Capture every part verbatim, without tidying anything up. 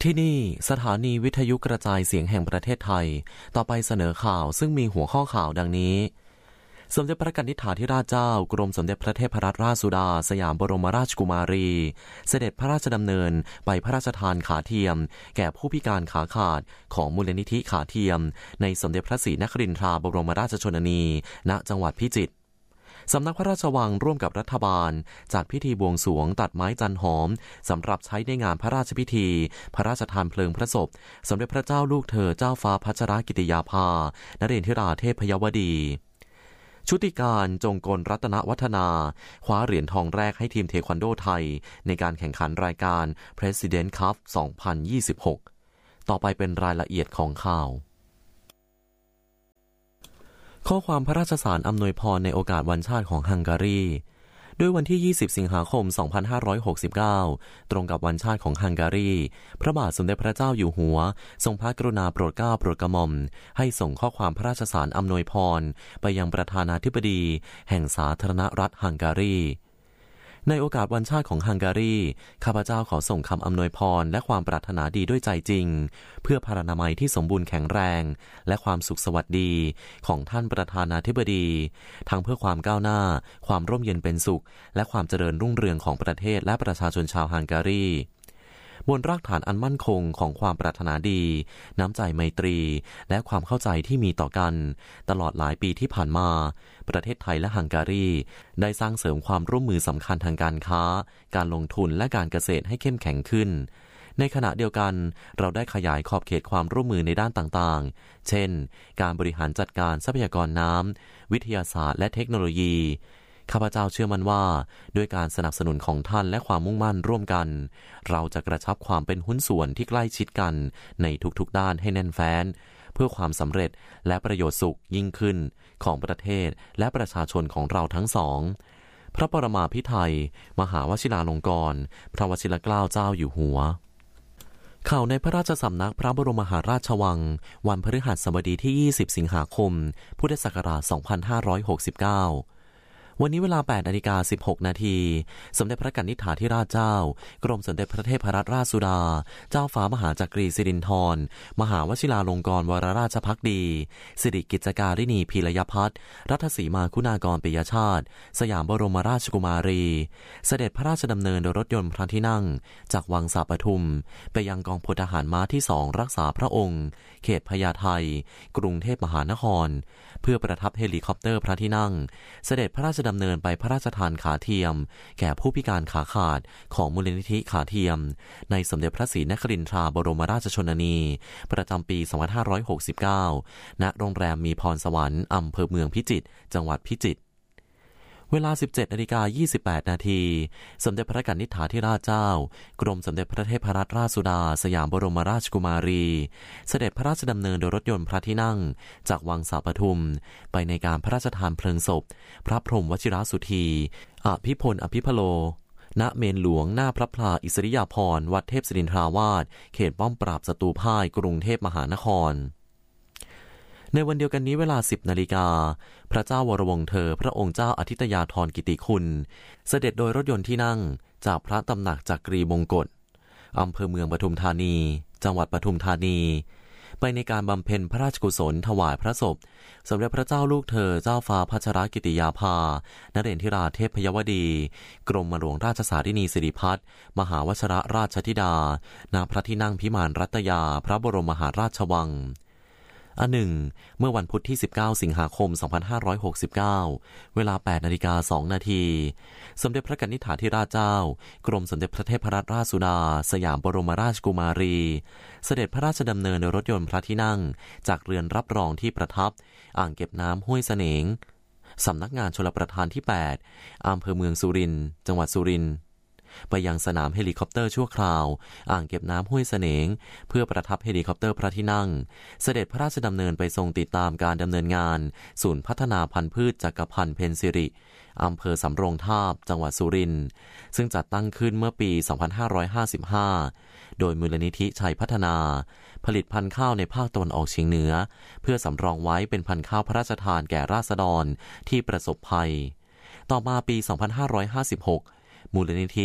ที่นี่สถานีวิทยุกระจายเสียงแห่งประเทศไทยต่อไปเสนอข่าวซึ่งมีหัวข้อข่าวดังนี้สมเด็จพระกนิษฐาธิราชเจ้ากรมสมเด็จพระเทพรัตนราชสุดาสยามบรมราชกุมารีเสด็จพระราชดำเนินไปพระราชทานขาเทียมแก่ผู้พิการขาขาดของมูลนิธิขาเทียมในสมเด็จพระศรีนครินทราบรมราชชนนีณจังหวัดพิจิตรสำนักพระราชวังร่วมกับรัฐบาลจัดพิธีบวงสรวงตัดไม้จันหอมสำหรับใช้ในงานพระราชพิธีพระราชทานเพลิงพระศพสมเด็จพระเจ้าลูกเธอเจ้าฟ้าพัชรกิติยาภานเรนทิราเทพยวดีชุติการจงกลรัตนวัฒนาคว้าเหรียญทองแรกให้ทีมเทควันโดไทยในการแข่งขันรายการ President Cup สองพันยี่สิบหกต่อไปเป็นรายละเอียดของข่าวข้อความพระราชสารอำนวยพรในโอกาสวันชาติของฮังการีด้วยวันที่ยี่สิบสิงหาคมสองพันห้าร้อยหกสิบเก้าตรงกับวันชาติของฮังการีพระบาทสมเด็จพระเจ้าอยู่หัวทรงพระกรุณาโปรดเกล้าโปรดกระหม่อมให้ส่งข้อความพระราชสารอำนวยพรไปยังประธานาธิบดีแห่งสาธารณรัฐฮังการีในโอกาสวันชาติของฮังการีข้าพเจ้าขอส่งคำอำนวยพรและความปรารถนาดีด้วยใจจริงเพื่อพรรณนามัยที่สมบูรณ์แข็งแรงและความสุขสวัสดีของท่านประธานาธิบดีทั้งเพื่อความก้าวหน้าความร่มเย็นเป็นสุขและความเจริญรุ่งเรืองของประเทศและประชาชนชาวฮังการีบนรากฐานอันมั่นคงของความปรารถนาดีน้ำใจไมตรีและความเข้าใจที่มีต่อกันตลอดหลายปีที่ผ่านมาประเทศไทยและฮังการีได้สร้างเสริมความร่วมมือสำคัญทางการค้าการลงทุนและการเกษตรให้เข้มแข็งขึ้นในขณะเดียวกันเราได้ขยายขอบเขตความร่วมมือในด้านต่างๆเช่นการบริหารจัดการทรัพยากรน้ำวิทยาศาสตร์และเทคโนโลยีข้าพเจ้าเชื่อมั่นว่าด้วยการสนับสนุนของท่านและความมุ่งมั่นร่วมกันเราจะกระชับความเป็นหุ้นส่วนที่ใกล้ชิดกันในทุกๆด้านให้แน่นแฟ้นเพื่อความสำเร็จและประโยชน์สุขยิ่งขึ้นของประเทศและประชาชนของเราทั้งสองพระปรมาภิไธยมหาวชิราลงกรณ์พระวชิรเกล้าเจ้าอยู่หัวข่าวในพระราชสำนักพระบรมมหาราชวังวันพฤหัสบดีที่ยี่สิบสิงหาคมพุทธศักราชสองพันห้าร้อยหกสิบเก้าวันนี้เวลา แปดนาฬิกาสิบหกนาทีสมเด็จพระกนิษฐาธิราชเจ้ากรมสมเด็จพระเทพรัตนราชสุดาเจ้าฟ้ามหาจักรีสิรินธรมหาวชิราลงกรณ์วรราชภักดีสิริกิจการิณีพีรยพัฒน์รัตสีมาคุณากรปิยชาติสยามบรมราชกุมารีเสด็จพระราชดำเนินโดยรถยนต์พระที่นั่งจากวังสาปทุมไปยังกองพลทหารม้าที่สองรักษาพระองค์เขตพญาไทกรุงเทพมหานครเพื่อประทับเฮลิคอปเตอร์พระที่นั่งเสด็จพระราชดำเนินไปพระราชทานขาเทียมแก่ผู้พิการขาขาดของมูลนิธิขาเทียมในสมเด็จพระศรีนครินทราบรมราชชนนีประจำปีสองพันห้าร้อยหกสิบเก้าณโรงแรมมีพรสวรรค์อำเภอเมืองพิจิตรจังหวัดพิจิตรเวลา สิบเจ็ดนาฬิกายี่สิบแปดนาทีสมเด็จพระกนิษฐาธิราชเจ้ากรมสมเด็จพระเทพรัตนราชสุดาสยามบรมราชกุมารีเสด็จพระราชดำเนินโดยรถยนต์พระที่นั่งจากวังสาปทุมไปในการพระราชทานเพลิงศพพระพรหมวชิรสุธีอภิพลอภิพโลณเมนหลวงหน้าพระพลาอิสริยาภรณ์วัดเทพศิรินทราวาสเขตป้อมปราบศัตรูพ่ายกรุงเทพมหานครในวันเดียวกันนี้เวลา สิบนาฬิกาพระเจ้าวรวงศ์เธอพระองค์เจ้าอธิตยาธรกิติคุณเสด็จโดยรถยนต์ที่นั่งจากพระตำหนักจักรีมงกฎอำเภอเมืองปทุมธานีจังหวัดปทุมธานีไปในการบำเพ็ญพระราชกุศลถวายพระศพสมเด็จพระเจ้าลูกเธอเจ้าฟ้าพัชรกิติยาภานเรนทิราเทพยวดีกรมหลวงราชสารินีสิริพัฒน์มหาวชรราชธิดาณพระที่นั่งพิมานรัตยาพระบรมมหาราชวังอันหนึ่งเมื่อวันพุธที่สิบเก้าสิงหาคมสองพันห้าร้อยหกสิบเก้าเวลา แปดนาฬิกาสองนาทีสมเด็จพระกนิษฐาธิราชเจ้ากรมสมเด็จพระเทพรัตนราชสุดาสยามบรมราชกุมารีเสด็จพระราชดำเนินโดยรถยนต์พระที่นั่งจากเรือนรับรองที่ประทับอ่างเก็บน้ำห้วยเสนงสำนักงานชลประทานที่แปดอำเภอเมืองสุรินทร์จังหวัดสุรินทร์ไปยังสนามเฮลิคอปเตอร์ชั่วคราวอ่างเก็บน้ำห้วยเสนงเพื่อประทับเฮลิคอปเตอร์พระที่นั่งเสด็จพระราชดำเนินไปทรงติดตามการดำเนินงานศูนย์พัฒนาพันธุ์พืชจักรพันธ์เพนซิริอำเภอสำโรงทาบจังหวัดสุรินทร์ซึ่งจัดตั้งขึ้นเมื่อปีสองพันห้าร้อยห้าสิบห้าโดยมูลนิธิชัยพัฒนาผลิตพันธุ์ข้าวในภาคตะวันออกเฉียงเหนือเพื่อสำรองไว้เป็นพันธุ์ข้าวพระราชทานแก่ราษฎรที่ประสบภัยต่อมาปีสองพันห้าร้อยห้าสิบหกมูลนิธิ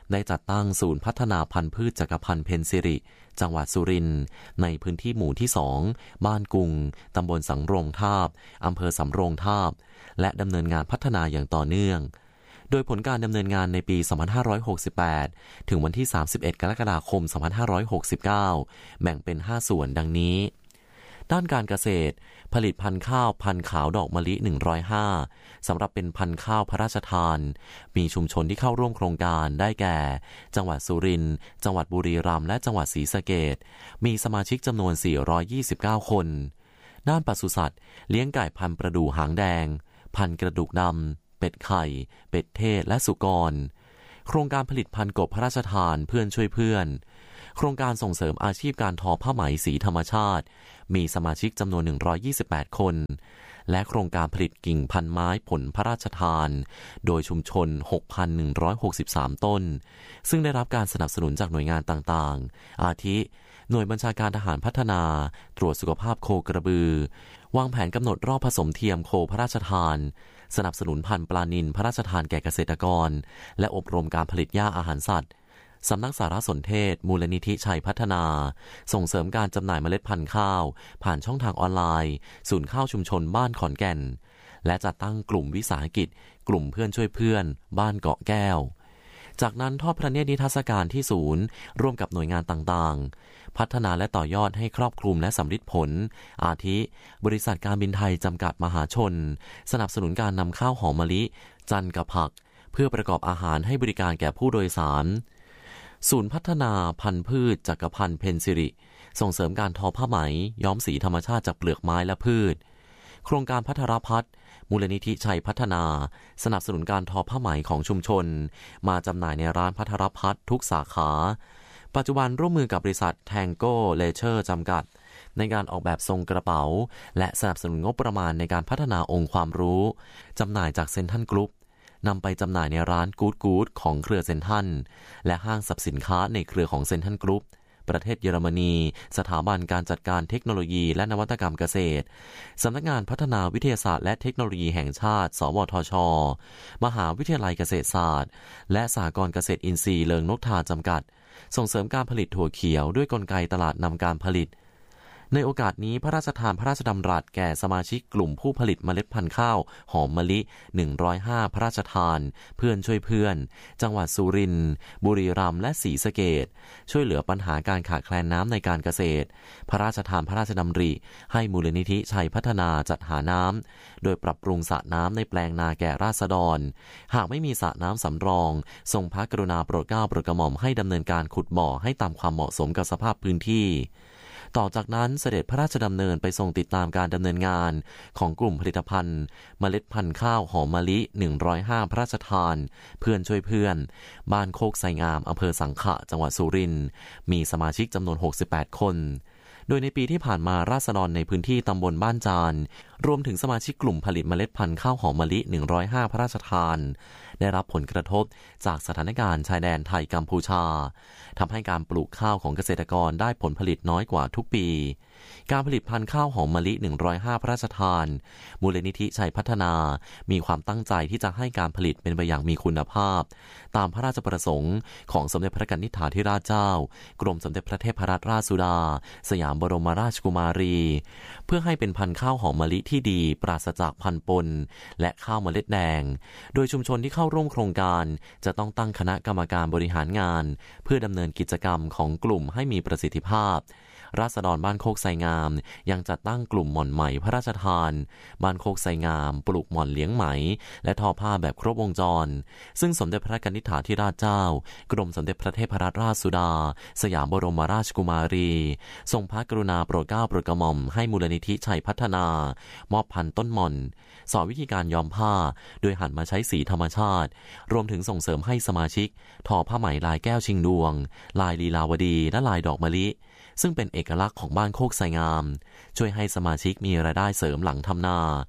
ได้จัดตั้งศูนย์พัฒนาพันธุ์พืชจักรพันธ์เพ็ญสิริจังหวัดสุรินทร์ในพื้นที่หมู่ที่สองบ้านกุงตำบลสังโรงทาบอำเภอสำโรงทาบและดำเนินงานพัฒนาอย่างต่อเนื่องโดยผลการดำเนินงานในปี สองพันห้าร้อยหกสิบแปด ถึงวันที่ สามสิบเอ็ด กรกฎาคม สองพันห้าร้อยหกสิบเก้า แบ่งเป็น ห้า ส่วนดังนี้ด้านการเกษตรผลิตพันธุ์ข้าวพันธุ์ขาวดอกมะลิหนึ่งร้อยห้าสำหรับเป็นพันธุ์ข้าวพระราชทานมีชุมชนที่เข้าร่วมโครงการได้แก่จังหวัดสุรินทร์จังหวัดบุรีรัมย์และจังหวัดศรีสะเกษมีสมาชิกจำนวนสี่ร้อยยี่สิบเก้าคนด้านปศุสัตว์เลี้ยงไก่พันธุ์ประดู่หางแดงพันธุ์กระดูกดำเป็ดไข่เป็ดเทศและสุกรโครงการผลิตพันธุ์กบพระราชทานเพื่อนช่วยเพื่อนโครงการส่งเสริมอาชีพการทอผ้าไหมสีธรรมชาติมีสมาชิกจำนวนหนึ่งร้อยยี่สิบแปดคนและโครงการผลิตกิ่งพันไม้ผลพระราชทานโดยชุมชน หกพันหนึ่งร้อยหกสิบสาม ต้นซึ่งได้รับการสนับสนุนจากหน่วยงานต่างๆอาทิหน่วยบัญชาการทหารพัฒนาตรวจสุขภาพโคกระบือวางแผนกำหนดรอบผสมเทียมโคพระราชทานสนับสนุนพันธุ์ปลานิลพระราชทานแก่เกษตรกรและอบรมการผลิตหญ้าอาหารสัตว์สำนักสารสนเทศมูลนิธิชัยพัฒนาส่งเสริมการจำหน่ายเมล็ดพันธุ์ข้าวผ่านช่องทางออนไลน์ศูนย์ข้าวชุมชนบ้านขอนแก่นและจัดตั้งกลุ่มวิสาหกิจกลุ่มเพื่อนช่วยเพื่อนบ้านเกาะแก้วจากนั้นทอดพระเนตรนิทรรศการที่ศูนย์ร่วมกับหน่วยงานต่างๆพัฒนาและต่อยอดให้ครอบคลุมและสำลิดผลอาทิบริษัทการบินไทยจำกัดมหาชนสนับสนุนการนำข้าวหอมมะลิจันทร์กับผักเพื่อประกอบอาหารให้บริการแก่ผู้โดยสารศูนย์พัฒนาพันธุ์พืชจักรพันธ์เพ็ญสิริส่งเสริมการทอผ้าไหมย้อมสีธรรมชาติจากเปลือกไม้และพืชโครงการพัทรพัฒน์มูลนิธิชัยพัฒนาสนับสนุนการทอผ้าไหมของชุมชนมาจำหน่ายในร้านพัทรพัฒน์ทุกสาขาปัจจุบันร่วมมือกับบริษัทแทงโก้เลเชอร์จำกัดในการออกแบบทรงกระเป๋าและสนับสนุนงบประมาณในการพัฒนาองค์ความรู้จำหน่ายจากเซ็นทรัลกรุ๊ปนำไปจำหน่ายในร้านกู๊ดกู๊ดของเครือเซ็นทรัลและห้างสรรพสินค้าในเครือของเซ็นทรัลกรุ๊ปประเทศเยอรมนีสถาบันการจัดการเทคโนโลยีและนวัตกรรมเกษตรสำนักงานพัฒนาวิทยาศาสตร์และเทคโนโลยีแห่งชาติสวทช.มหาวิทยาลัยเกษตรศาสตร์และสหกรณ์เกษตรอินทรีย์เลิงนกทาจำกัดส่งเสริมการผลิตถั่วเขียวด้วยกลไกตลาดนำการผลิตในโอกาสนี้พระราชทานพระราชดำรัสแก่สมาชิกกลุ่มผู้ผลิตเมล็ดพันธุ์ข้าวหอมมะลิหนึ่งร้อยห้าพระราชทานเพื่อนช่วยเพื่อนจังหวัดสุรินทร์บุรีรัมย์และศรีสะเกษช่วยเหลือปัญหาการขาดแคลนน้ำในการเกษตรพระราชทานพระราชดำริให้มูลนิธิชัยพัฒนาจัดหาน้ำโดยปรับปรุงสระน้ำในแปลงนาแก่ราษฎรหากไม่มีสระน้ำสำรองทรงพระกรุณาโปรดเกล้าโปรดกระหม่อมให้ดำเนินการขุดบ่อให้ตามความเหมาะสมกับสภาพพื้นที่ต่อจากนั้นเสด็จพระราชดำเนินไปทรงติดตามการดำเนินงานของกลุ่มผลิตภัณฑ์เมล็ดพันธุ์ข้าวหอมมะลิหนึ่งร้อยห้าพระราชทานเพื่อนช่วยเพื่อนบ้านโคกไซงามอำเภอสังขะจังหวัดสุรินทร์มีสมาชิกจำนวนหกสิบแปดคนโดยในปีที่ผ่านมาราษฎรในพื้นที่ตำบลบ้านจานรวมถึงสมาชิกกลุ่มผลิตเมล็ดพันธุ์ข้าวหอมมะลิหนึ่งร้อยห้าพระราชทานได้รับผลกระทบจากสถานการณ์ชายแดนไทยกัมพูชาทำให้การปลูกข้าวของเกษตรกรได้ผลผลิตน้อยกว่าทุกปีการผลิตพันธุ์ข้าวหอมมะลิหนึ่งร้อยห้าพระราชทานมูลนิธิชัยพัฒนามีความตั้งใจที่จะให้การผลิตเป็นไปอย่างมีคุณภาพตามพระราชประสงค์ของสมเด็จพระกนิษฐาธิราชเจ้ากรมสมเด็จพระเทพรัตนราชสุดาสยามบรมราชกุมารีเพื่อให้เป็นพันธุ์ข้าวหอมมะลิที่ดีปราศจากพันธุ์ปนและข้าวเมล็ดแดงโดยชุมชนที่เข้าร่วมโครงการจะต้องตั้งคณะกรรมการบริหารงานเพื่อดำเนินกิจกรรมของกลุ่มให้มีประสิทธิภาพราษฎรบ้านโคกไซงามยังจัดตั้งกลุ่มหม่อนไหมพระราชทานบ้านโคกไซงามปลูกหม่อนเลี้ยงไหมและทอผ้าแบบครบวงจรซึ่งสมเด็จพระกนิษฐาธิราชเจ้ากรมสมเด็จพระเทพรัตนราชสุดาสยามบรมราชกุมารีทรงพระกรุณาโปรดเกล้าโปรดกระหม่อมให้มูลนิธิชัยพัฒนามอบพันธุ์ต้นหม่อนสอนวิธีการย้อมผ้าโดยหันมาใช้สีธรรมชาติรวมถึงส่งเสริมให้สมาชิกทอผ้าไหมลายแก้วชิงดวงลายลีลาวดีและลายดอกมะลิซึ่งเป็นเอกลักษณ์ของบ้านโคกไซงามช่วยให้สมาชิกมีรายได้เสริมหลังทำนา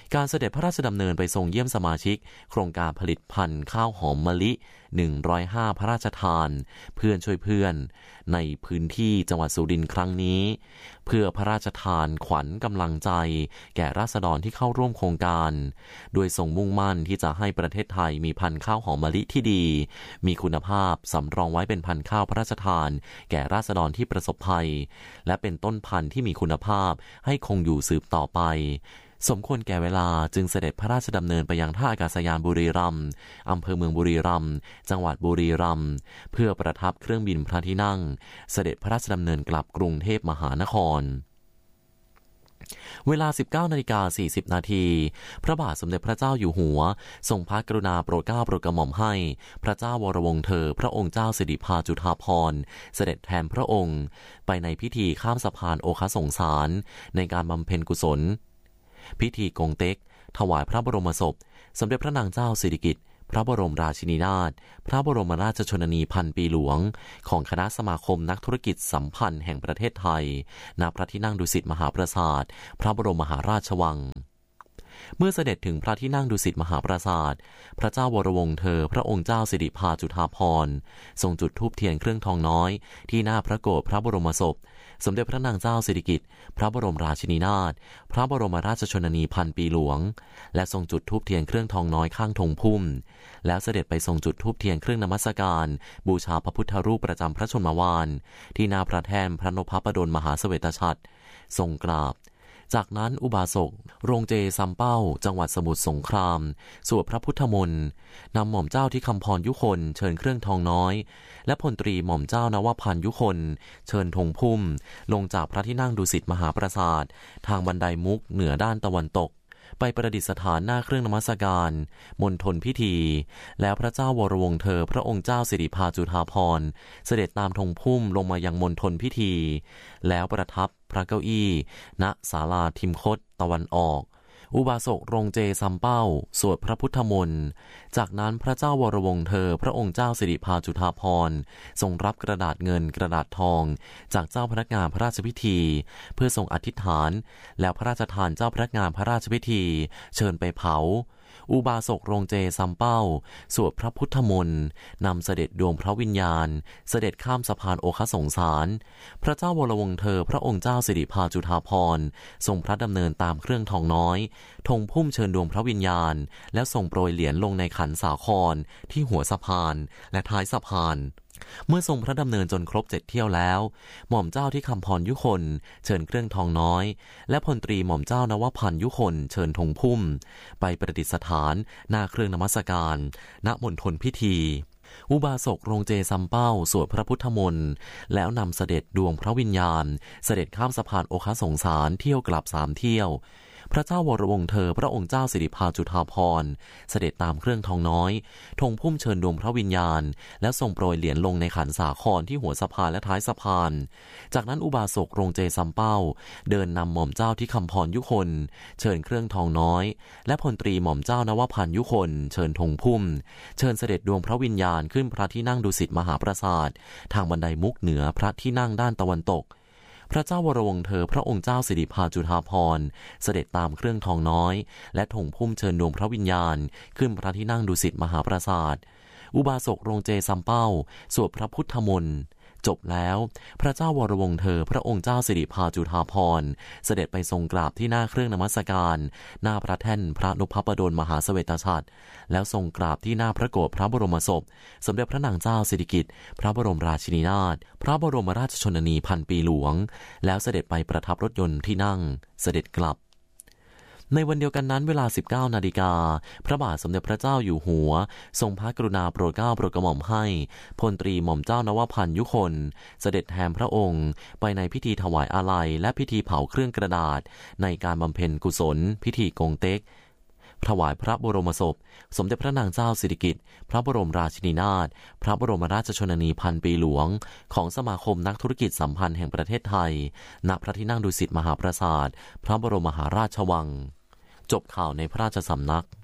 การเสด็จพระราชดำเนินไปทรงเยี่ยมสมาชิกโครงการผลิตพันธุ์ข้าวหอมมะลิหนึ่งร้อยห้าพระราชทานเพื่อนช่วยเพื่อนในพื้นที่จังหวัดสุรินทร์ครั้งนี้เพื่อพระราชทานขวัญกำลังใจแก่ราษฎรที่เข้าร่วมโครงการโดยทรงมุ่งมั่นที่จะให้ประเทศไทยมีพันธุ์ข้าวหอมมะลิที่ดีมีคุณภาพสำรองไว้เป็นพันธุ์ข้าวพระราชทานแก่ราษฎรที่ประสบภัยและเป็นต้นพันธุ์ที่มีคุณภาพให้คงอยู่สืบต่อไปสมควรแก่เวลาจึงเสด็จพระราชดำเนินไปยังท่าอากาศยานบุรีรัมย์อำเภอเมืองบุรีรัมย์จังหวัดบุรีรัมย์เพื่อประทับเครื่องบินพระที่นั่งเสด็จพระราชดำเนินกลับกรุงเทพมหานครเวลา สิบเก้านาฬิกาสี่สิบนาทีพระบาทสมเด็จพระเจ้าอยู่หัวทรงพระกรุณาโปรดเกล้าโปรดกระหม่อมให้พระเจ้าวรวงศ์เธอพระองค์เจ้าสิริภาจุฑาภรณ์เสด็จแทนพระองค์ไปในพิธีข้ามสะพานโอคสงสารในการบำเพ็ญกุศลพิธีกงเต็กถวายพระบรมศพสมเด็จพระนางเจ้าสิริกิติ์พระบรมราชินีนาถพระบรมราชชนนีพันปีหลวงของคณะสมาคมนักธุรกิจสัมพันธ์แห่งประเทศไทยณพระที่นั่งดุสิตมหาปราสาทพระบรมมหาราชวังเมื่อเสด็จถึงพระที่นั่งดุสิตมหาปราสาทพระเจ้าวรวงศ์เธอพระองค์เจ้าสิริภาจุฑาภรณ์ทรงจุดธูปเทียนเครื่องทองน้อยที่หน้าพระโกฐพระบรมศพสมเด็จพระนางเจ้าสิริกิติ์พระบรมราชินีนาถพระบรมราชชนนีพันปีหลวงและทรงจุดธูปเทียนเครื่องทองน้อยข้างธงพุ่มแล้วเสด็จไปทรงจุดธูปเทียนเครื่องนมัสการบูชาพระพุทธรูปประจำพระชนมวาลที่หน้าพระแท่นพระนพบดลมหาเสวตฉัตรทรงกราบจากนั้นอุบาสกโรงเจซัมเป้าจังหวัดสมุทรสงครามสวดพระพุทธมนต์นำหม่อมเจ้าที่คำพรยุคนเชิญเครื่องทองน้อยและพลตรีหม่อมเจ้านวพันธ์ยุคนเชิญธงพุ่มลงจากพระที่นั่งดุสิตมหาปราสาททางบันไดมุกเหนือด้านตะวันตกไปประดิษฐานหน้าเครื่องนมัสการมณฑลพิธีแล้วพระเจ้าวรวงศ์เธอพระองค์เจ้าสิริภาจุฑาภรณ์เสด็จตามธงพุ่มลงมายังมณฑลพิธีแล้วประทับพระเก้าอี้ณศาลาทิมคตตะวันออกอุบาสกโรงเจซัมเป้าสวดพระพุทธมนต์จากนั้นพระเจ้าวรวงศ์เธอพระองค์เจ้าสิริภาจุฑาภรณ์ทรงรับกระดาษเงินกระดาษทองจากเจ้าพนักงานพระราชพิธีเพื่อทรงอธิษฐานแล้วพระราชทานเจ้าพนักงานพระราชพิธีเชิญไปเผาอุบาสกโรงเจซัมเป้าสวดพระพุทธมนต์นำเสด็จดวงพระวิญญาณเสด็จข้ามสะพานโอคสงสารพระเจ้าวรวงศ์เธอพระองค์เจ้าสิริภาจุฑาภรณ์ทรงพระดำเนินตามเครื่องทองน้อยธงพุ่มเชิญดวงพระวิญญาณแล้วทรงโปรยเหรียญลงในขันสาครที่หัวสะพานและท้ายสะพานเมื่อทรงพระดำเนินจนครบเจ็ดเที่ยวแล้วหม่อมเจ้าที่คำพรยุคนเชิญเครื่องทองน้อยและพลตรีหม่อมเจ้านวพันธ์ยุคนเชิญธงพุ่มไปประดิษฐานหน้าเครื่องนมัสการณมณฑลพิธีอุบาสกโรงเจซัมเป้าสวดพระพุทธมนต์แล้วนำเสด็จดวงพระวิญญาณเสด็จข้ามสะพานโอคสงสารเที่ยวกลับสามเที่ยวพระเจ้าวรวงศ์เธอพระองค์เจ้าสิริภาจุฑาภรณ์เสด็จตามเครื่องทองน้อยธงพุ่มเชิญดวงพระวิญญาณและทรงโปรยเหรียญลงในขันสาครที่หัวสะพานและท้ายสะพานจากนั้นอุบาสกโรงเจซัมเป้าเดินนำหม่อมเจ้าที่คำพรยุคนเชิญเครื่องทองน้อยและพลตรีหม่อมเจ้านวพันธ์ยุคนเชิญธงพุ่มเชิญเสด็จดวงพระวิญญาณขึ้นพระที่นั่งดุสิตมหาปราสาททางบันไดมุกเหนือพระที่นั่งด้านตะวันตกพระเจ้าวรวงศ์เธอพระองค์เจ้าสิริภาจุฑาภรณ์เสด็จตามเครื่องทองน้อยและธงพุ่มเชิญดวงพระวิญญาณขึ้นพระที่นั่งดุสิตมหาปราสาทอุบาสกโรงเจซัมเป้าสวดพระพุทธมนต์จบแล้วพระเจ้าวรวงศ์เธอพระองค์เจ้าสิริภาจุฑาภรณ์เสด็จไปทรงกราบที่หน้าเครื่องนมัสการหน้าพระแท่นพระนพบดลมหาเสวตฉัตรแล้วทรงกราบที่หน้าพระโกฐพระบรมศพสมเด็จพระนางเจ้าสิริกิติ์พระบรมราชินีนาถพระบรมราชชนนีพันปีหลวงแล้วเสด็จไปประทับรถยนต์ที่นั่งเสด็จกลับในวันเดียวกันนั้นเวลา สิบเก้านาฬิกาพระบาทสมเด็จพระเจ้าอยู่หัวทรงพระกรุณาโปรดเกล้าโปรดกระหม่อมให้พลตรีหม่อมเจ้านวพันธ์ยุคนเสด็จแทนพระองค์ไปในพิธีถวายอาลัยและพิธีเผาเครื่องกระดาษในการบำเพ็ญกุศลพิธีกงเต็กถวายพระบรมศพสมเด็จพระนางเจ้าสิริกิติ์พระบรมราชินีนาถพระบรมราชชนนีพันปีหลวงของสมาคมนักธุรกิจสัมพันธ์แห่งประเทศไทยณพระที่นั่งดุสิตมหาปราสาทพระบรมมหาราชวังจบข่าวในพระราชสำนัก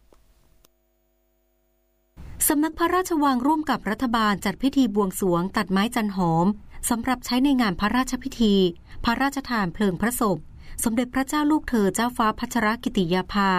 สำนักพระราชวังร่วมกับรัฐบาลจัดพิธีบวงสรวงตัดไม้จันหอมสำหรับใช้ในงานพระราชพิธีพระราชทานเพลิงพระศพสมเด็จพระเจ้าลูกเธอเจ้าฟ้าพัชรกิติยาภา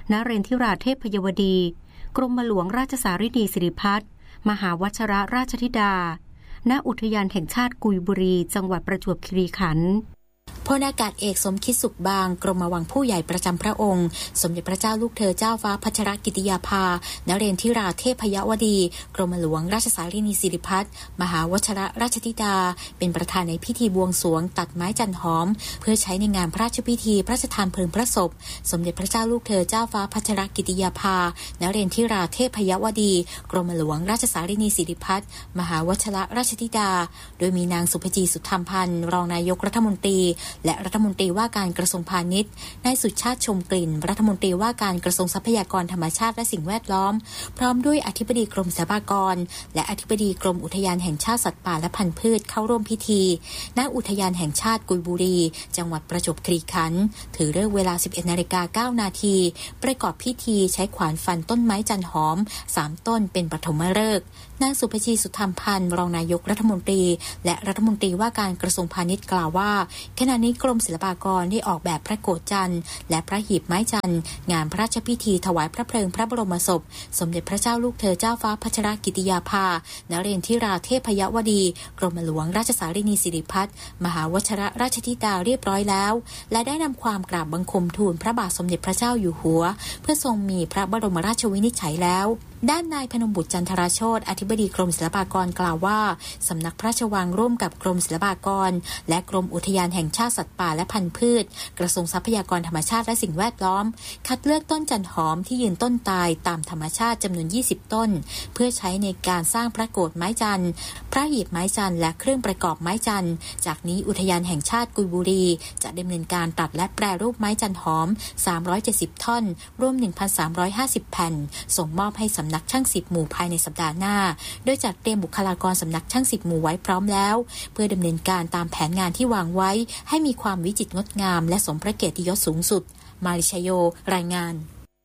นเรนทิราเทพยวดีกรมหลวงราชสารินีสิริพัฒน์มหาวชิรราชธิดาณอุทยานแห่งชาติกุยบุรีจังหวัดประจวบคีรีขันธ์พลอากาศเอกสมคิดสุขบางกรมวังผู้ใหญ่ประจำพระองค์สมเด็จพระเจ้าลูกเธอเจ้าฟ้าพัชรกิติยาภานเรนทิราเทพยวดีกรมหลวงราชสารินีสิริพัฒน์มหาวชิรราชธิดาเป็นประธานในพิธีบวงสรวงตัดไม้จันหอมเพื่อใช้ในงานพระราชพิธีพระราชทานเพลิงพระศพสมเด็จพระเจ้าลูกเธอเจ้าฟ้าพัชรกิติยาภานเรนทิราเทพยวดีกรมหลวงราชสารินีสิริพัฒน์มหาวชิรราชธิดาโดยมีนางสุภจีสุธรรมพันธ์รองนายกรัฐมนตรีและรัฐมนตรีว่าการกระทรวงพาณิชย์นายสุชาติชมกลิ่นรัฐมนตรีว่าการกระทรวงทรัพยากรธรรมชาติและสิ่งแวดล้อมพร้อมด้วยอธิบดีกรมศิลปากรและอธิบดีกรมอุทยานแห่งชาติสัตว์ป่าและพันธุ์พืชเข้าร่วมพิธีณอุทยานแห่งชาติกุยบุรีจังหวัดประจวบคีรีขันธ์ถือฤกษ์เวลา สิบเอ็ดนาฬิกาเก้านาที ประกอบพิธีใช้ขวานฟันต้นไม้จันหอมสามต้นเป็นปฐมฤกษ์นางสุภจีสุธรรมพันธ์รองนายกรัฐมนตรีและรัฐมนตรีว่าการกระทรวงพาณิชย์กล่าวว่าขณะนี้กรมศิลปากรได้ออกแบบพระโกฐจันทร์และพระหีบไม้จันทร์งานพระราชพิธีถวายพระเพลิงพระบรมศพสมเด็จพระเจ้าลูกเธอเจ้าฟ้าพัชรกิติยาภานเรนทิราเทพยวดีกรมหลวงราชสารินีสิริพัฒน์มหาวชิรราชธิดาเรียบร้อยแล้วและได้นำความกราบบังคมทูลพระบาทสมเด็จพระเจ้าอยู่หัวเพื่อทรงมีพระบรมราชวินิจฉัยแล้วด้านนายพนมบุตรจันทราโชติอธิบดีกรมศิลปากรกล่าวว่าสำนักพระราชวังร่วมกับกรมศิลปากรและกรมอุทยานแห่งชาติสัตว์ป่าและพันธุ์พืชกระทรวงทรัพยากรธรรมชาติและสิ่งแวดล้อมคัดเลือกต้นจันหอมที่ยืนต้นตายตามธรรมชาติจำนวนยี่สิบต้นเพื่อใช้ในการสร้างพระโกฐไม้จันทร์พระหีบไม้จันทร์และเครื่องประกอบไม้จันทร์จากนี้อุทยานแห่งชาติกุยบุรีจะดำเนินการตัดและแปรรูปไม้จันหอมสามร้อยเจ็ดสิบท่อนรวม หนึ่งพันสามร้อยห้าสิบ แผ่นส่งมอบให้สำนักช่างสิบหมู่ภายในสัปดาห์หน้าโดยจัดเตรียมบุคลากรสำนักช่างสิบหมู่ไว้พร้อมแล้วเพื่อดำเนินการตามแผนงานที่วางไว้ให้มีความวิจิตรงดงามและสมพระเกียรติยศสูงสุดมาริชโยรายงาน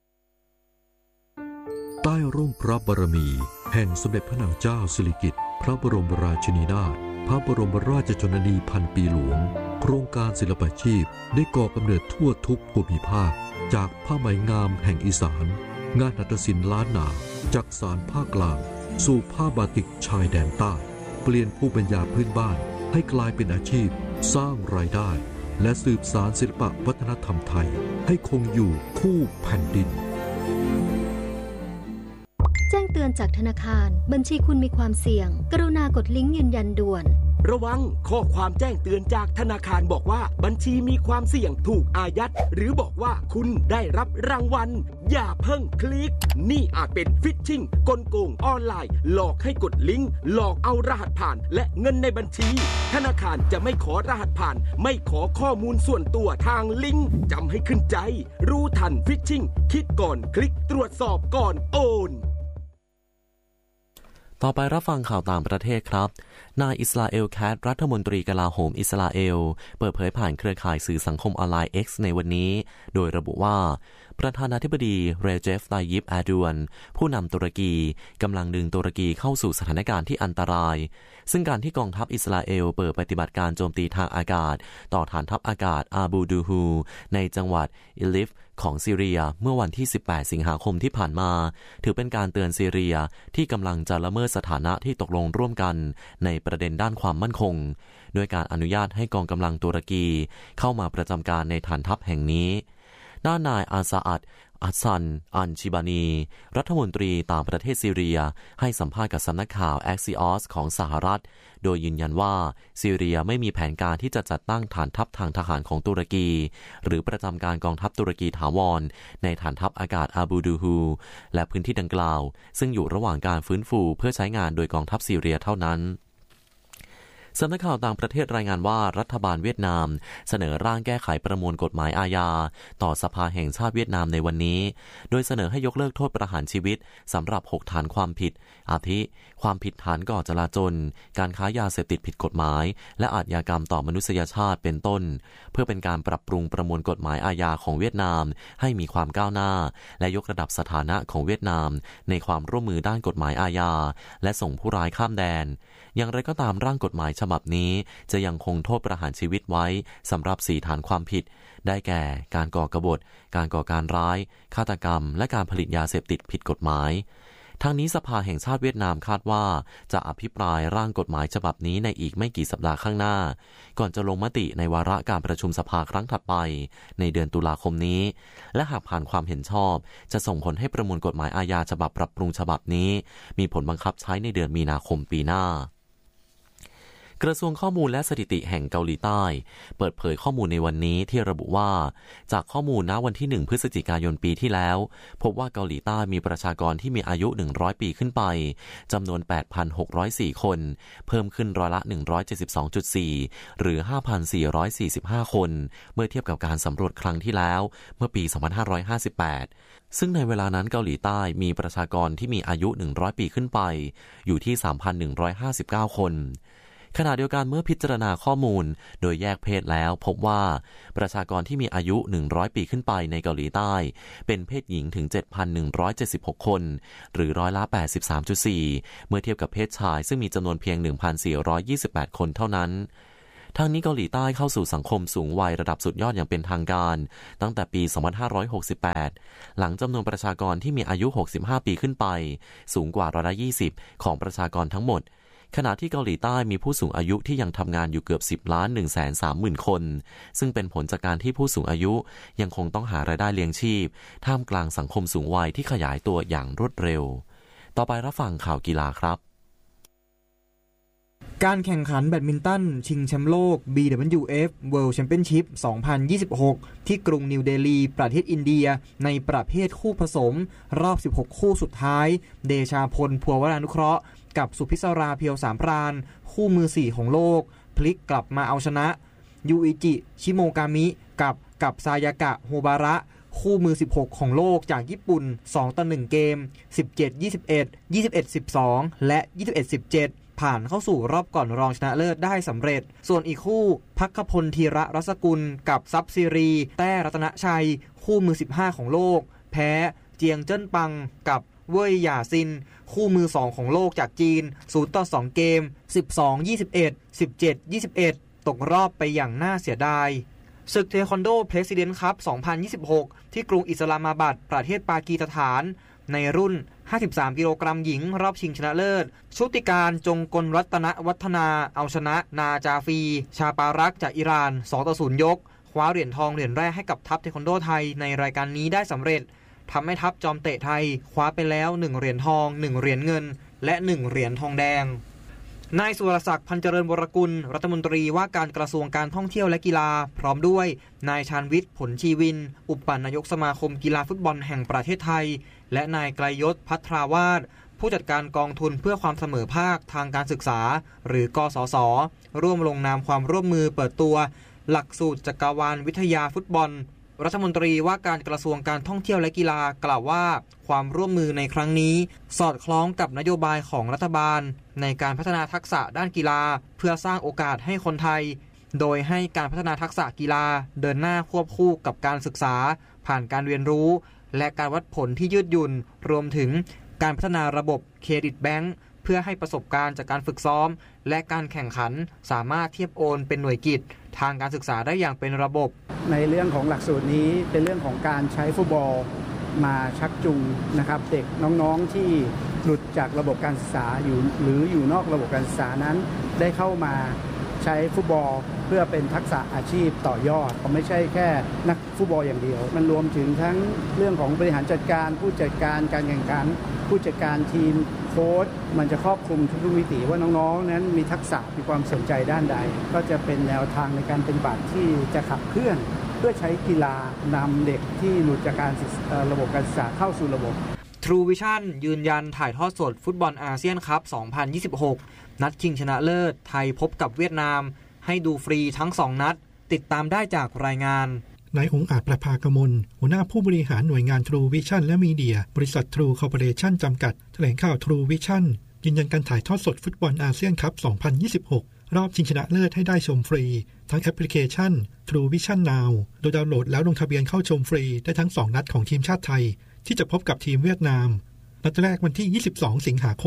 ใต้ร่มพระบารมีแห่งสมเด็จพระนางเจ้าสิริกิติ์พระบรมราชินีนาถพระบรมราชชนนีพันปีหลวงโครงการศิลปาชีพได้ก่อกำเนิดทั่วทุกภูมิภาคจากผ้าไหมงามแห่งอีสานงานหัตถศิลป์ล้านนาจากสารภาคกลางสู่ผ้าบาติกชายแดนใต้เปลี่ยนภูมิปัญญาพื้นบ้านให้กลายเป็นอาชีพสร้างรายได้และสืบสานศิลปวัฒนธรรมไทยให้คงอยู่คู่แผ่นดินแจ้งเตือนจากธนาคารบัญชีคุณมีความเสี่ยงกรุณากดลิงก์ยืนยันด่วนระวังข้อความแจ้งเตือนจากธนาคารบอกว่าบัญชีมีความเสี่ยงถูกอายัดหรือบอกว่าคุณได้รับรางวัลอย่าเพิ่งคลิกนี่อาจเป็นฟิชชิงกลโกงออนไลน์หลอกให้กดลิงก์หลอกเอารหัสผ่านและเงินในบัญชีธนาคารจะไม่ขอรหัสผ่านไม่ขอข้อมูลส่วนตัวทางลิงก์จำให้ขึ้นใจรู้ทันฟิชชิงคิดก่อนคลิกตรวจสอบก่อนโอนต่อไปรับฟังข่าวต่างประเทศครับนายอิสราเอลแคทรัฐมนตรีกลาโหมอิสราเอลเปิดเผยผ่านเครือข่ายสื่อสังคมออนไลน์ X ในวันนี้โดยระบุว่าประธานาธิบดีเรเจฟ ไตยิป แอร์ดวนผู้นำตุรกีกำลังดึงตุรกีเข้าสู่สถานการณ์ที่อันตรายซึ่งการที่กองทัพอิสราเอลเปิดปฏิบัติการโจมตีทางอากาศต่อฐานทัพอากาศอาบูดูฮูในจังหวัดอิลิฟของซีเรียเมื่อวันที่สิบแปดสิงหาคมที่ผ่านมาถือเป็นการเตือนซีเรียที่กำลังจะละเมิดสถานะที่ตกลงร่วมกันในประเด็นด้านความมั่นคงด้วยการอนุญาตให้กองกำลังตุรกีเข้ามาประจำการในฐานทัพแห่งนี้ด้านนายอาซาอัดอัสซันอันชิบานีรัฐมนตรีต่างประเทศซีเรียให้สัมภาษณ์กับสำนักข่าว Axios ของสหรัฐโดยยืนยันว่าซีเรียไม่มีแผนการที่จะจัดตั้งฐานทัพทางทหารของตุรกีหรือประจำการกองทัพตุรกีถาวรในฐานทัพอากาศอาบูดูฮูและพื้นที่ดังกล่าวซึ่งอยู่ระหว่างการฟื้นฟูเพื่อใช้งานโดยกองทัพซีเรียเท่านั้นสำนักข่าวต่างประเทศรายงานว่ารัฐบาลเวียดนามเสนอร่างแก้ไขประมวลกฎหมายอาญาต่อสภาแห่งชาติเวียดนามในวันนี้โดยเสนอให้ยกเลิกโทษประหารชีวิตสำหรับหกฐานความผิดอาทิความผิดฐานก่อจลาจลการค้ายาเสพติดผิดกฎหมายและอาชญากรรมต่อมนุษยชาติเป็นต้นเพื่อเป็นการปรับปรุงประมวลกฎหมายอาญาของเวียดนามให้มีความก้าวหน้าและยกระดับสถานะของเวียดนามในความร่วมมือด้านกฎหมายอาญาและส่งผู้ร้ายข้ามแดนอย่างไรก็ตามร่างกฎหมายฉบับนี้จะยังคงโทษประหารชีวิตไว้สำหรับสี่ฐานความผิดได้แก่การก่อกบฏการก่อการร้ายฆาตกรรมและการผลิตยาเสพติดผิดกฎหมายทางนี้สภาแห่งชาติเวียดนามคาดว่าจะอภิปรายร่างกฎหมายฉบับนี้ในอีกไม่กี่สัปดาห์ข้างหน้าก่อนจะลงมติในวาระการประชุมสภาครั้งถัดไปในเดือนตุลาคมนี้และหากผ่านความเห็นชอบจะส่งผลให้ประมวลกฎหมายอาญาฉบับปรับปรุงฉบับนี้มีผลบังคับใช้ในเดือนมีนาคมปีหน้ากระทรวงข้อมูลและสถิติแห่งเกาหลีใต้เปิดเผยข้อมูลในวันนี้ที่ระบุว่าจากข้อมูลณวันที่หนึ่งพฤศจิกายนปีที่แล้วพบว่าเกาหลีใต้มีประชากรที่มีอายุหนึ่งร้อยปีขึ้นไปจำนวน แปดพันหกร้อยสี่ คนเพิ่มขึ้นร้อยละ หนึ่งร้อยเจ็ดสิบสองจุดสี่ หรือ ห้าพันสี่ร้อยสี่สิบห้า คนเมื่อเทียบกับการสำรวจครั้งที่แล้วเมื่อปี สองพันห้าร้อยห้าสิบแปด ซึ่งในเวลานั้นเกาหลีใต้มีประชากรที่มีอายุหนึ่งร้อยปีขึ้นไปอยู่ที่ สามพันหนึ่งร้อยห้าสิบเก้า คนขณะเดียวกันเมื่อพิจารณาข้อมูลโดยแยกเพศแล้วพบว่าประชากรที่มีอายุหนึ่งร้อยปีขึ้นไปในเกาหลีใต้เป็นเพศหญิงถึง เจ็ดพันหนึ่งร้อยเจ็ดสิบหก คนหรือร้อยละ แปดสิบสามจุดสี่ เมื่อเทียบกับเพศชายซึ่งมีจำนวนเพียง หนึ่งพันสี่ร้อยยี่สิบแปด คนเท่านั้นทางนี้เกาหลีใต้เข้าสู่สังคมสูงวัยระดับสุดยอดอย่างเป็นทางการตั้งแต่ปี สองพันห้าร้อยหกสิบแปด หลังจำนวนประชากรที่มีอายุหกสิบห้าปีขึ้นไปสูงกว่าร้อยละยี่สิบของประชากรทั้งหมดขณะที่เกาหลีใต้มีผู้สูงอายุที่ยังทำงานอยู่เกือบสิบล้าน หนึ่งแสนสามหมื่น คนซึ่งเป็นผลจากการที่ผู้สูงอายุยังคงต้องหารายได้เลี้ยงชีพท่ามกลางสังคมสูงวัยที่ขยายตัวอย่างรวดเร็วต่อไปรับฟังข่าวกีฬาครับการแข่งขันแบดมินตันชิงแชมป์โลก บี ดับเบิลยู เอฟ World Championship สองพันยี่สิบหกที่กรุงนิวเดลีประเทศอินเดียในประเภทคู่ผสมรอบสิบหกคู่สุดท้ายเดชาพลภัววรานุเคราะห์กับสุพิศราเพียวสามพรานคู่มือสี่ของโลกพลิกกลับมาเอาชนะยูอิจิชิโมกามิกับกับซายากะโฮบาระคู่มือสิบหกของโลกจากญี่ปุ่นสองต่อหนึ่งเกม สิบเจ็ด ยี่สิบเอ็ด ยี่สิบเอ็ด สิบสอง และ ยี่สิบเอ็ด สิบเจ็ดผ่านเข้าสู่รอบก่อนรองชนะเลิศได้สำเร็จส่วนอีกคู่ภัคพลธีระรัศกุลกับซับซีรีแต้รัตนชัยคู่มือสิบห้าของโลกแพ้เจียงเจิ้นปังกับเว่ยหย่าซินคู่มือสองของโลกจากจีนศูนย์ต่อสองเกม สิบสอง ยี่สิบเอ็ด สิบเจ็ด ยี่สิบเอ็ด ตกรอบไปอย่างน่าเสียดายศึกเทควันโดเพรสิดเนนต์คัพสองพันยี่สิบหกที่กรุงอิสลามาบัดประเทศปากีสถานในรุ่นห้าสิบสามกิโลกรัมหญิงรอบชิงชนะเลิศชุติการจงกลรัตนวัฒนาเอาชนะนาจาฟีชาปารักจากอิหร่านสองต่อศูนย์ยกคว้าเหรียญทองเหรียญแรกให้กับทัพเทควันโดไทยในรายการนี้ได้สำเร็จทำให้ทัพจอมเตะไทยคว้าไปแล้วหนึ่งเหรียญทองหนึ่งเหรียญเงินและหนึ่งเหรียญทองแดงนายสุรศักดิ์พันเจริญวรกุลรัฐมนตรีว่าการกระทรวงการท่องเที่ยวและกีฬาพร้อมด้วยนายชาญวิทย์ผลชีวินอุปนายกสมาคมกีฬาฟุตบอลแห่งประเทศไทยและนายไกลยศภัทราวาสผู้จัดการกองทุนเพื่อความเสมอภาคทางการศึกษาหรือกสศร่วมลงนามความร่วมมือเปิดตัวหลักสูตรจักรวาลวิทยาฟุตบอลรัฐมนตรีว่าการกระทรวงการท่องเที่ยวและกีฬากล่าวว่าความร่วมมือในครั้งนี้สอดคล้องกับนโยบายของรัฐบาลในการพัฒนาทักษะด้านกีฬาเพื่อสร้างโอกาสให้คนไทยโดยให้การพัฒนาทักษะกีฬาเดินหน้าควบคู่กับการศึกษาผ่านการเรียนรู้และการวัดผลที่ยืดหยุ่นรวมถึงการพัฒนาระบบเครดิตแบงก์เพื่อให้ประสบการณ์จากการฝึกซ้อมและการแข่งขันสามารถเทียบโอนเป็นหน่วยกิจทางการศึกษาได้อย่างเป็นระบบในเรื่องของหลักสูตรนี้เป็นเรื่องของการใช้ฟุตบอลมาชักจูงนะครับเด็กน้องๆที่หลุดจากระบบการศึกษาอยู่หรืออยู่นอกระบบการศึกษานั้นได้เข้ามาใช้ฟุตบอลเพื่อเป็นทักษะอาชีพต่อยอดไม่ใช่แค่นักฟุตบอลอย่างเดียวมันรวมถึงทั้งเรื่องของบริหารจัดการผู้จัดการการแข่งขันผู้จัดการทีมโค้ชมันจะครอบคลุมทุกมิติว่าน้องๆนั้นมีทักษะมีความสนใจด้านใดก็จะเป็นแนวทางในการปฏิบัติที่จะขับเคลื่อนเพื่อใช้กีฬานำเด็กที่หลุดจากการระบบการศึกษาเข้าสู่ระบบ True Vision ยืนยันถ่ายทอดสดฟุตบอลอาเซียนคัพสองพันยี่สิบหกนัดชิงชนะเลิศไทยพบกับเวียดนามให้ดูฟรีทั้งสองนัดติดตามได้จากรายงานนายองค์อาจประภากมลหัวหน้าผู้บริหารหน่วยงาน True Vision และมีเดียบริษัท True Corporation จำกัดแถลงข่าว True Vision ยืนยันการถ่ายทอดสดฟุตบอลอาเซียนคัพสองพันยี่สิบหกรอบชิงชนะเลิศให้ได้ชมฟรีทั้งแอปพลิเคชัน True Vision Now โดยดาวน์โหลดแล้วลงทะเบียนเข้าชมฟรีได้ทั้งสองนัดของทีมชาติไทยที่จะพบกับทีมเวียดนามนัดแรกวันที่ยี่สิบสองสิงหาคม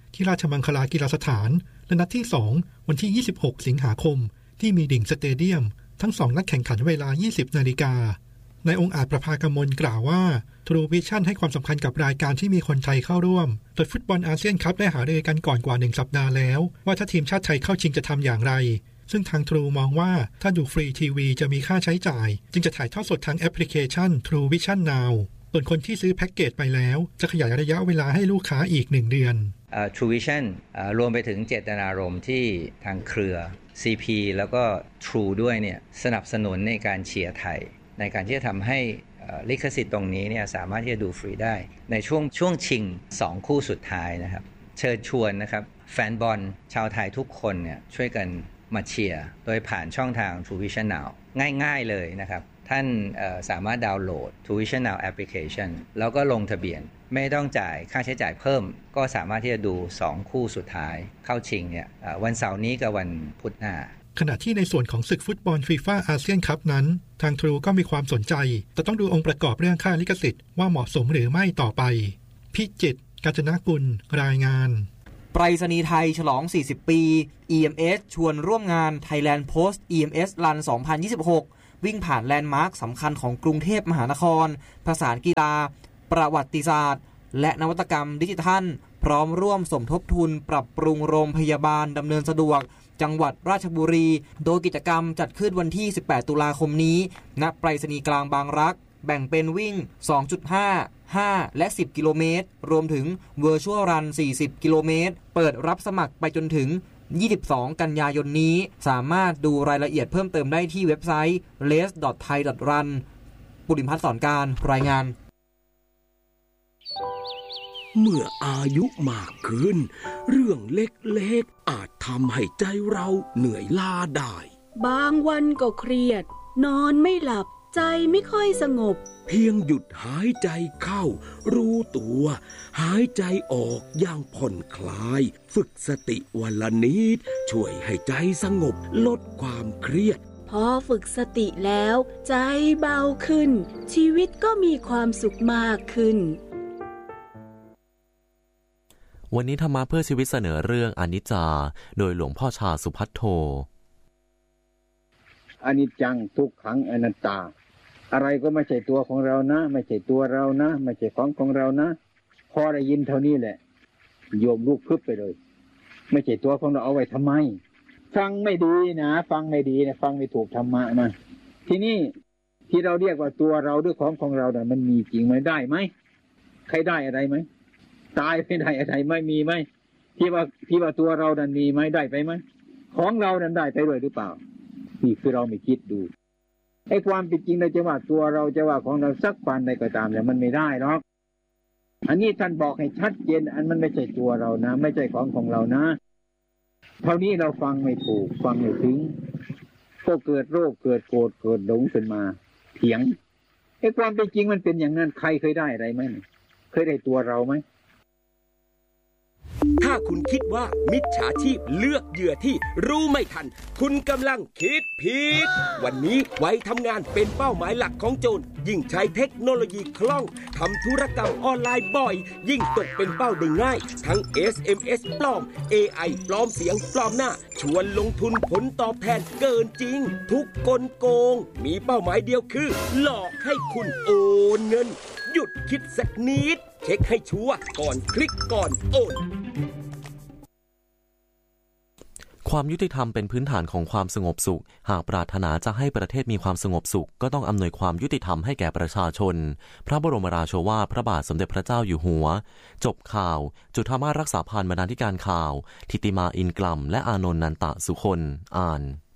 ที่ราชมังคลากีฬาสถานและนัดที่สองวันที่ยี่สิบหกสิงหาคมที่มีดิ่งสเตเดียมทั้งสองนัดแข่งขันเวลา ยี่สิบนาฬิกานายองค์อาจประภากมลกล่าวว่า True Vision ให้ความสำคัญกับรายการที่มีคนไทยเข้าร่วมโดยฟุตบอลอาเซียนคัพได้หารือกันก่อนกว่าหนึ่งสัปดาห์แล้วว่าถ้าทีมชาติไทยเข้าชิงจะทำอย่างไรซึ่งทาง True มองว่าถ้าดูฟรีทีวีจะมีค่าใช้จ่ายจึงจะถ่ายทอดสดทางแอปพลิเคชัน True Vision Now ส่วนคนที่ซื้อแพ็กเกจไปแล้วจะขยายระยะเวลาให้ลูกค้าอีกหนึ่งเดือน uh, True Vision uh, รวมไปถึงเจตนารมณ์ที่ทางเครือ ซี พี แล้วก็ True ด้วยเนี่ยสนับสนุนในการเชียร์ไทยในการที่จะทำให้ลิขสิทธิ์ตรงนี้เนี่ยสามารถที่จะดูฟรีได้ในช่วงช่วงชิงสองคู่สุดท้ายนะครับเชิญชวนนะครับแฟนบอลชาวไทยทุกคนเนี่ยช่วยกันมาเชียร์โดยผ่านช่องทาง True Vision Now ง่ายๆเลยนะครับท่านสามารถดาวน์โหลด True Vision Now Application แล้วก็ลงทะเบียนไม่ต้องจ่ายค่าใช้จ่ายเพิ่มก็สามารถที่จะดูสองคู่สุดท้ายเข้าชิงเนี่ยวันเสาร์นี้กับวันพุธหน้าขณะที่ในส่วนของศึกฟุตบอลฟีฟ่าอาเซียนคัพนั้นทาง True ก็มีความสนใจแต่ต้องดูองค์ประกอบเรื่องค่าลิขสิทธิ์ว่าเหมาะสมหรือไม่ต่อไปพิจิตร กาญจนกุลรายงานไปรษณีย์ไทยฉลองสี่สิบปี อี เอ็ม เอส ชวนร่วมงาน Thailand Post อี เอ็ม เอส Run สองพันยี่สิบหกวิ่งผ่านแลนด์มาร์คสำคัญของกรุงเทพมหานครผสานกีฬาประวัติศาสตร์และนวัตกรรมดิจิทัลพร้อมร่วมสมทบทุนปรับปรุงโรงพยาบาลดำเนินสะดวกจังหวัดราชบุรีโดยกิจกรรมจัดขึ้นวันที่สิบแปดตุลาคมนี้ณไปรษณีย์กลางบางรักแบ่งเป็นวิ่ง สองจุดห้า ห้า และสิบกิโลเมตรรวมถึง Virtual Run สี่สิบกิโลเมตรเปิดรับสมัครไปจนถึงยี่สิบสองกันยายนนี้สามารถดูรายละเอียดเพิ่มเติมได้ที่เว็บไซต์ เลส ดอท ไทย ดอท รัน ปุริพัฒน์สอนการรายงานเมื่ออายุมากขึ้นเรื่องเล็กๆอาจทำให้ใจเราเหนื่อยล้าได้บางวันก็เครียดนอนไม่หลับใจไม่ค่อยสงบเพียงหยุดหายใจเข้ารู้ตัวหายใจออกอย่างผ่อนคลายฝึกสติวันละนิดช่วยให้ใจสงบลดความเครียดพอฝึกสติแล้วใจเบาขึ้นชีวิตก็มีความสุขมากขึ้นวันนี้ธรรมะเพื่อชีวิตเสนอเรื่องอนิจจาโดยหลวงพ่อชาสุภัทโทอนิจจังทุกขังอนัตตาอะไรก็ไม่ใช่ตัวของเรานะไม่ใช่ตัวเรานะไม่ใช่ของของเรานะพอได้ยินเท่านี้แหละโยมลูกพึบไปเลยไม่ใช่ตัวของเราเอาไว้ทำไมฟังไม่ดีนะฟังไม่ดีนะฟังไม่ถูกธรรมะนะทีนี้ที่เราเรียกว่าตัวเราด้วยของของเราเนี่ยมันมีจริงไหมได้ไหมใครได้อะไรไหมตายไม่ได้อะไรไม่มีไหมที่ว่าที่ว่าตัวเรานั้นมีไหมได้ไปไหมของเรานั้นได้ไปด้วยหรือเปล่านี่คือเราไม่คิดดูไอ้ความเป็นจริงเราจะว่าตัวเราจะว่าของเราสักวันใดก็ตามแต่มันไม่ได้หรอกอันนี้ท่านบอกให้ชัดเจนอันมันไม่ใช่ตัวเรานะไม่ใช่ของของเรานะเท่านี้เราฟังไม่ถูกฟังไม่ถึงก็เกิดโรคเกิดโกรธเกิดหลงขึ้นมาเถียงไอ้ความเป็นจริงมันเป็นอย่างนั้นใครเคยได้อะไรไหมเคยได้ตัวเราไหมถ้าคุณคิดว่ามิจฉาชีพเลือกเหยื่อที่รู้ไม่ทันคุณกำลังคิดผิดวันนี้ไว้ทำงานเป็นเป้าหมายหลักของโจรยิ่งใช้เทคโนโลยีคล่องทำธุรกรรมออนไลน์บ่อยยิ่งตกเป็นเป้าได้ง่ายทั้ง เอส เอ็ม เอส ปลอม เอ ไอ ปลอมเสียงปลอมหน้าชวนลงทุนผลตอบแทนเกินจริงทุกกลโกงมีเป้าหมายเดียวคือหลอกให้คุณโอนเงินหยุดคิดสักนิดเช็คให้ชัวร์ก่อนคลิกก่อนโอนความยุติธรรมเป็นพื้นฐานของความสงบสุขหากปรารถนาจะให้ประเทศมีความสงบสุขก็ต้องอำนวยความยุติธรรมให้แก่ประชาชนพระบรมราโชวาทพระบาทสมเด็จพระเจ้าอยู่หัวจบข่าวจุฑามาสรักษาพันธ์บรรณาธิการข่าวทิติมาอินกลัมและอานนท์นันตะสุคนอ่าน